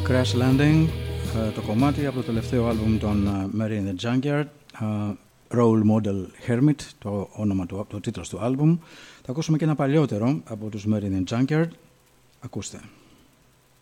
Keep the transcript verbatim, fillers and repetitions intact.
Crash Landing, το κομμάτι από το τελευταίο άλμπουμ των Mary in the Junkyard, Role Model Hermit, το όνομα του, το τίτλος του άλμπουμ. Θα ακούσουμε και ένα παλιότερο από τους Mary in the Junkyard. Ακούστε.